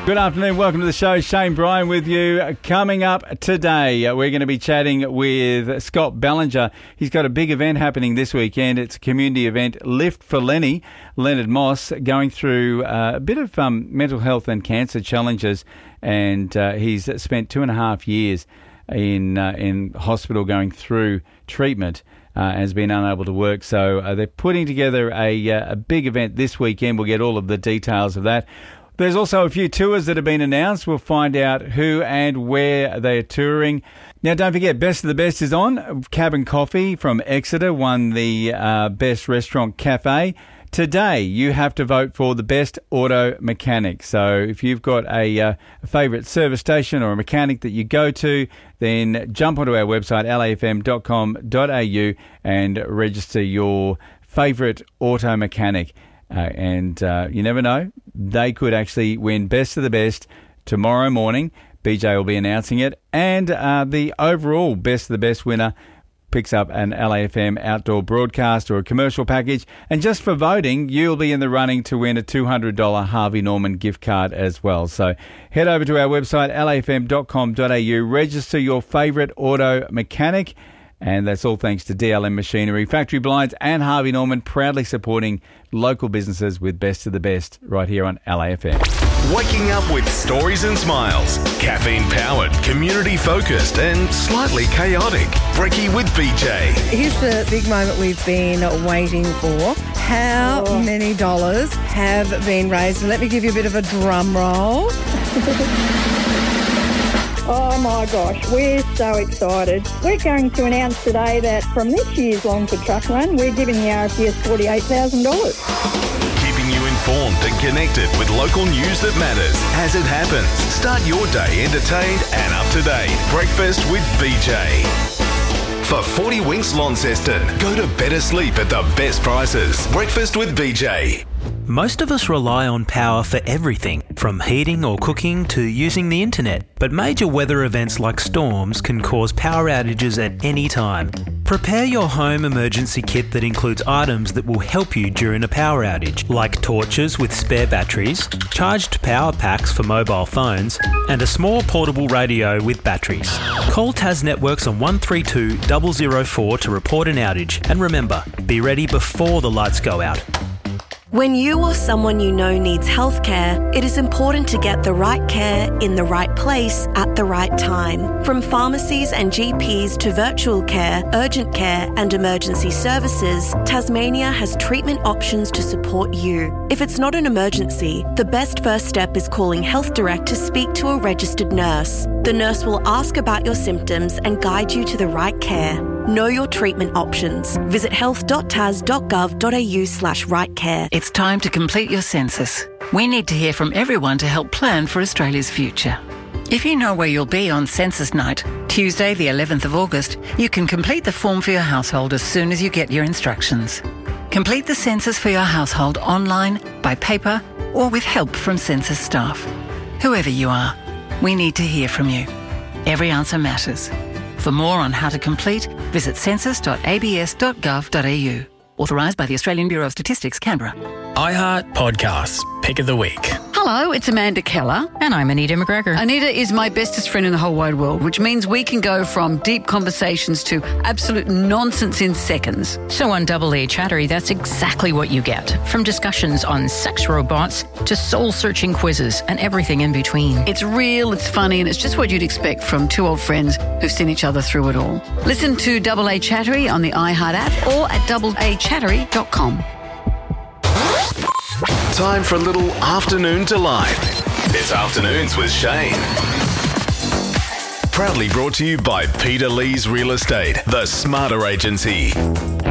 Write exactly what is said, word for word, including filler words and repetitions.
Good afternoon. Welcome to the show. Shane Bryan with you. Coming up today, we're going to be chatting with Scott Ballinger. He's got a big event happening this weekend. It's a community event, Lift for Lenny. Leonard Moss going through uh, a bit of um, mental health and cancer challenges, and uh, he's spent two and a half years in uh, in hospital going through treatment. Uh, has been unable to work. So uh, they're putting together a, uh, a big event this weekend. We'll get all of the details of that. There's also a few tours that have been announced. We'll find out who and where they are touring. Now, don't forget, Best of the Best is on. Cabin Coffee from Exeter won the uh, Best Restaurant Cafe. Today, you have to vote for the best auto mechanic. So if you've got a, uh, a favourite service station or a mechanic that you go to, then jump onto our website, l a f m dot com dot a u, and register your favourite auto mechanic. Uh, and uh, you never know, they could actually win Best of the Best tomorrow morning. B J will be announcing it. And uh, the overall Best of the Best winner picks up an L A F M outdoor broadcast or a commercial package. And just for voting, you'll be in the running to win a two hundred dollars Harvey Norman gift card as well. So head over to our website, l a f m dot com dot a u, register your favourite auto mechanic. And that's all thanks to D L M Machinery, Factory Blinds and Harvey Norman, proudly supporting local businesses with Best of the Best right here on L A F M. Waking up with stories and smiles. Caffeine-powered, community-focused and slightly chaotic. Brekkie with B J. Here's the big moment we've been waiting for. How oh. many dollars have been raised? And let me give you a bit of a drum roll. Oh my gosh, we're so excited. We're going to announce today that from this year's Longford Truck Run, we're giving the R F U S forty-eight thousand dollars. Keeping you informed and connected with local news that matters as it happens. Start your day entertained and up to date. Breakfast with B J. For forty Winks Launceston, go to better sleep at the best prices. Breakfast with B J. Most of us rely on power for everything, from heating or cooking to using the internet. But major weather events like storms can cause power outages at any time. Prepare your home emergency kit that includes items that will help you during a power outage, like torches with spare batteries, charged power packs for mobile phones, and a small portable radio with batteries. Call T A S Networks on one three two zero zero four to report an outage. And remember, be ready before the lights go out. When you or someone you know needs healthcare, it is important to get the right care in the right place at the right time. From pharmacies and G Ps to virtual care, urgent care and emergency services, Tasmania has treatment options to support you. If it's not an emergency, the best first step is calling Health Direct to speak to a registered nurse. The nurse will ask about your symptoms and guide you to the right care. Know your treatment options. Visit health dot tas dot gov dot a u slash right care. It's time to complete your census. We need to hear from everyone to help plan for Australia's future. If you know where you'll be on census night, Tuesday the eleventh of August, you can complete the form for your household as soon as you get your instructions. Complete the census for your household online, by paper, or with help from census staff. Whoever you are, we need to hear from you. Every answer matters. For more on how to complete, visit census dot a b s dot gov dot a u. Authorised by the Australian Bureau of Statistics, Canberra. iHeart Podcasts, Pick of the Week. Hello, it's Amanda Keller. And I'm Anita McGregor. Anita is my bestest friend in the whole wide world, which means we can go from deep conversations to absolute nonsense in seconds. So on Double A Chattery, that's exactly what you get. From discussions on sex robots to soul-searching quizzes and everything in between. It's real, it's funny, and it's just what you'd expect from two old friends who've seen each other through it all. Listen to Double A Chattery on the iHeart app or at double a chattery dot com. Time for a little afternoon delight. It's Afternoons with Shane. Proudly brought to you by Peter Lee's Real Estate, the smarter agency.